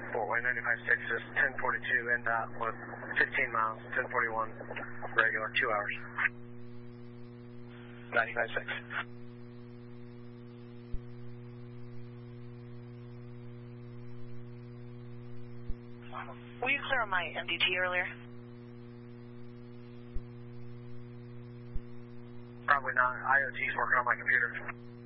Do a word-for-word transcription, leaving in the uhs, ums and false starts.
Fort Wayne ninety-five six is ten forty-two N dot with fifteen miles, ten forty-one regular, two hours. ninety-five six. Were you clear on my M D T earlier? Probably not. I O T's working on my computer.